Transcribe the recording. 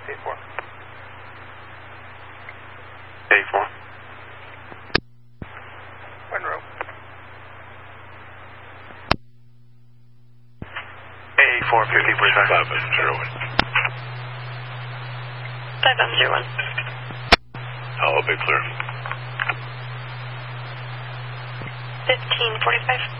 A4. A4. Monroe. A4, 50%. 501. 501. Hello, big clear. 1545.